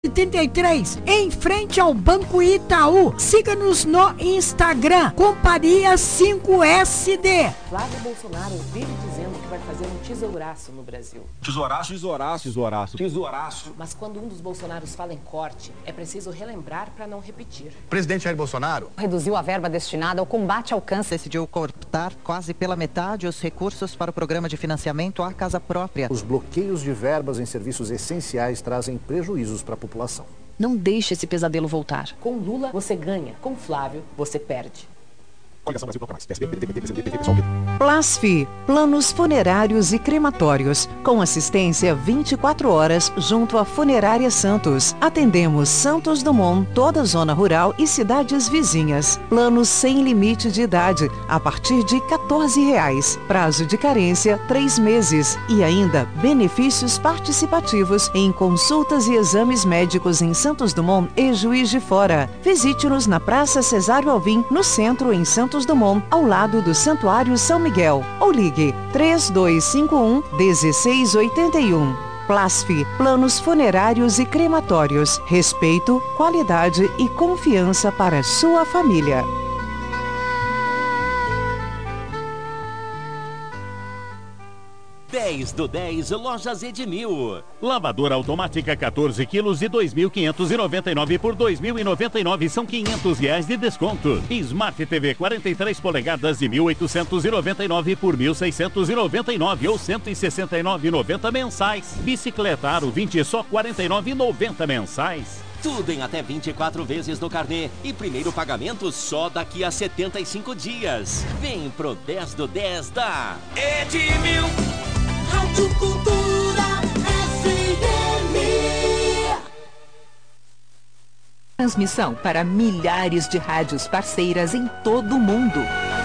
83, em frente ao Banco Itaú. Siga-nos no Instagram, Companhia 5SD. Flávio Bolsonaro vive dizendo que vai fazer um tesouraço no Brasil. Tesouraço, tesouraço, tesouraço, tesouraço. Mas quando um dos Bolsonaros fala em corte, é preciso relembrar para não repetir. O presidente Jair Bolsonaro reduziu a verba destinada ao combate ao câncer. Decidiu cortar quase pela metade os recursos para o programa de financiamento à casa própria. Os bloqueios de verbas em serviços essenciais trazem prejuízos para a população. Não deixe esse pesadelo voltar. Com Lula, você ganha. Com Flávio, você perde. Plasfi, planos funerários e crematórios, com assistência 24 horas junto à Funerária Santos. Atendemos Santos Dumont, toda a zona rural e cidades vizinhas. Planos sem limite de idade, a partir de R$ 14. Prazo de carência, 3 meses. E ainda, benefícios participativos em consultas e exames médicos em Santos Dumont e Juiz de Fora. Visite-nos na Praça Cesário Alvim, no centro, em Santos Dumont, ao lado do Santuário São Miguel. Ou ligue 3251-1681. Plasfi, planos funerários e crematórios. Respeito, qualidade e confiança para sua família. 10 do 10 Lojas Edmil. Lavadora automática 14 quilos de 2.599 por 2.099, são R$500 de desconto. Smart TV 43 polegadas de 1.899 por 1.699 ou 169,90 mensais. Bicicleta Aro 20 só 49,90 mensais. Tudo em até 24 vezes no carnê e primeiro pagamento só daqui a 75 dias. Vem pro 10 do 10 da Edmil. Rádio Cultura FM. Transmissão para milhares de rádios parceiras em todo o mundo.